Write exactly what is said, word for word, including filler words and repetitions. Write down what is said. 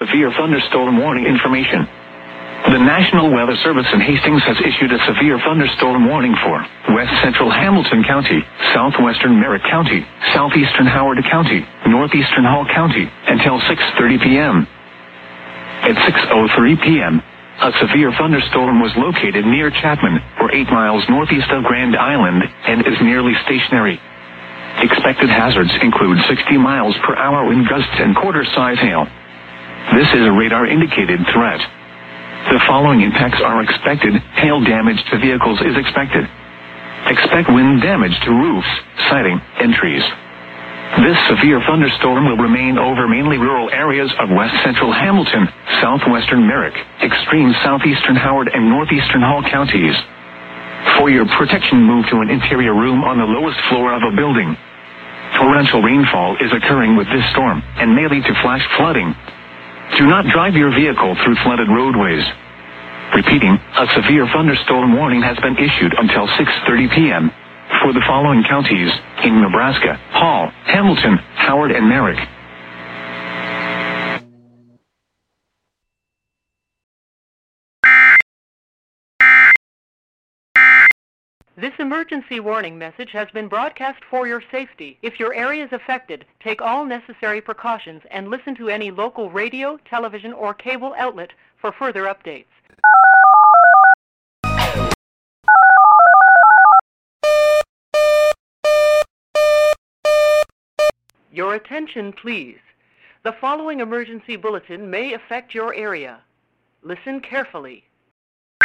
Severe thunderstorm warning information. The National Weather Service in Hastings has issued a severe thunderstorm warning for West Central Hamilton County, Southwestern Merritt County, Southeastern Howard County, Northeastern Hall County, until six thirty p m At six oh three p m, a severe thunderstorm was located near Chapman, or eight miles northeast of Grand Island, and is nearly stationary. Expected hazards include sixty miles per hour wind gusts and quarter-size hail. This is a radar-indicated threat. The following impacts are expected. Hail damage to vehicles is expected. Expect wind damage to roofs, siding, and trees. This severe thunderstorm will remain over mainly rural areas of west central Hamilton, southwestern Merrick, extreme southeastern Howard, and northeastern Hall counties. For your protection, move to an interior room on the lowest floor of a building. Torrential rainfall is occurring with this storm and may lead to flash flooding. Do not drive your vehicle through flooded roadways. Repeating, a severe thunderstorm warning has been issued until six thirty p m for the following counties in Nebraska: Hall, Hamilton, Howard, and Merrick. This emergency warning message has been broadcast for your safety. If your area is affected, take all necessary precautions and listen to any local radio, television, or cable outlet for further updates. Your attention, please. The following emergency bulletin may affect your area. Listen carefully.